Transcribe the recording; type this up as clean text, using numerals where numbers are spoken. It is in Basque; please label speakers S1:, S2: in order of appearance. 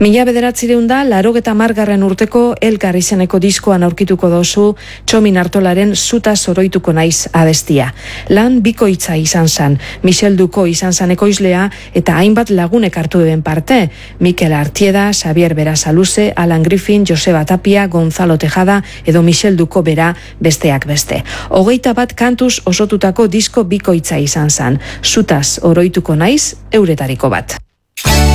S1: 1980 urteko Elkar izeneko diskoan aurkituko dozu Txomin Artolaren Zutaz oroituko naiz abestia. Lan bikoitza izan zan, Michel Duko izan zan ekoizlea eta hainbat lagunek hartu duen parte, Mikel Artieda, Xavier Berasaluze, Alan Griffin, Joseba Tapia, Gonzalo Tejada edo Michel Duko bera besteak beste. 21 kantuz osotutako disko bikoitza izan zan, Zutaz oroituko naiz euretariko bat.